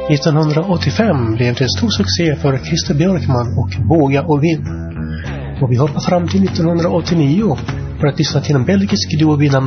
1985 blev det en stor succé för Christer Björkman och Våga och Vinn. Och vi hoppar fram till 1989 för att lyssna till en belgisk duo vid namn